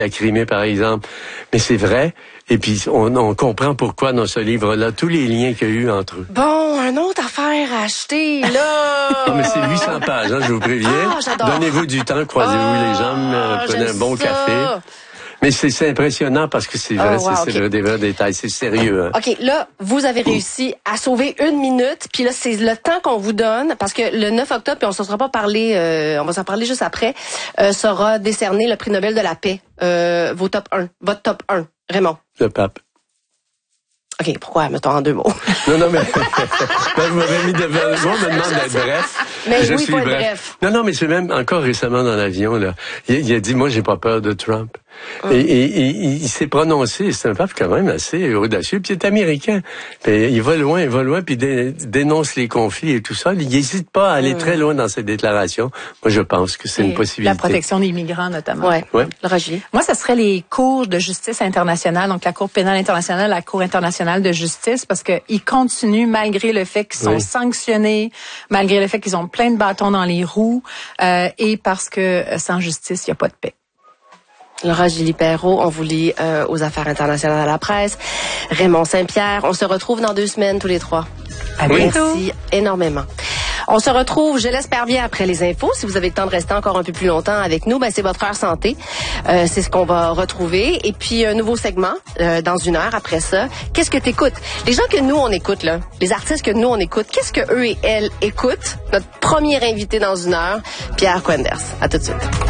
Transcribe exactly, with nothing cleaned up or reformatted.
la Crimée, par exemple. Mais c'est vrai. Et puis, on, on comprend pourquoi dans ce livre-là, tous les liens qu'il y a eu entre eux. Bon, une autre affaire à acheter, là! Non, mais c'est huit cents pages, hein, je vous préviens. Ah, j'adore. Donnez-vous du temps, croisez-vous ah, les jambes, euh, prenez un bon ça. café. Mais c'est, c'est impressionnant parce que c'est vrai, oh, wow, c'est, okay. c'est des vrais détails, c'est sérieux. Hein. OK, là, vous avez réussi à sauver une minute, puis là, c'est le temps qu'on vous donne, parce que le neuf octobre, puis on ne se sera pas parlé, euh, on va s'en parler juste après, euh, sera décerné le prix Nobel de la paix. Euh, vos top un, votre top un, Raymond. Le pape. OK, pourquoi? Mettons en deux mots. Non, non, mais ben, vous m'avez mis devant. Moi, on me demande d'être bref. Mais je oui, suis pas bref. bref. Non, non, mais c'est même encore récemment dans l'avion, là. Il, il a dit, moi, j'ai pas peur de Trump. Hum. Et, et, et il s'est prononcé, c'est un pape quand même assez audacieux, puis il est américain. Puis il va loin, il va loin, puis dé, dénonce les conflits et tout ça. Il n'hésite pas à aller hum. très loin dans ses déclarations. Moi, je pense que c'est et une possibilité. La protection des migrants, notamment. Ouais. ouais. Le Roger. Moi, ça serait les cours de justice internationale, donc la Cour pénale internationale, la Cour internationale de justice, parce qu'ils continuent, malgré le fait qu'ils sont oui. sanctionnés, malgré le fait qu'ils ont plein de bâtons dans les roues, euh, et parce que sans justice, il n'y a pas de paix. Laura Gilles-Perrault, on vous lit euh, aux affaires internationales à la presse. Raymond Saint-Pierre, on se retrouve dans deux semaines tous les trois. À bientôt. Merci énormément. On se retrouve, je l'espère bien, après les infos. Si vous avez le temps de rester encore un peu plus longtemps avec nous, ben c'est votre heure santé. Euh, c'est ce qu'on va retrouver. Et puis, un nouveau segment euh, dans une heure après ça. Qu'est-ce que t'écoutes? Les gens que nous, on écoute, là, les artistes que nous, on écoute, qu'est-ce que eux et elles écoutent? Notre premier invité dans une heure, Pierre Quenders. À tout de suite.